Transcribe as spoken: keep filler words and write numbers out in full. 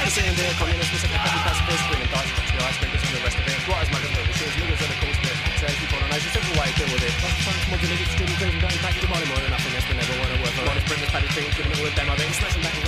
sitting there, communist, listen to copy pacifist, bringing dice, touch the ice, bringing some of the rest of it. Right as muggers, little shoes, niggas are the cool spit. Says people on ice, simple way to deal with it. Lots of times, mods and niggas, student, crazy, don't back, demanding more than nothing, that's been never won a word for honest, bring this paddy team, giving it all a demo, then smashing back